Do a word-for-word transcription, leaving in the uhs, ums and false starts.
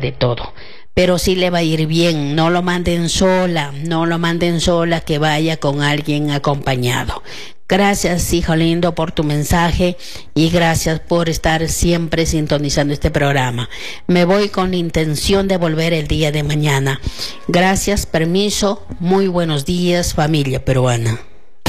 de todo. Pero sí le va a ir bien, no lo manden sola, no lo manden sola, que vaya con alguien acompañado. Gracias, hijo lindo, por tu mensaje y gracias por estar siempre sintonizando este programa. Me voy con la intención de volver el día de mañana. Gracias, permiso, muy buenos días, familia peruana.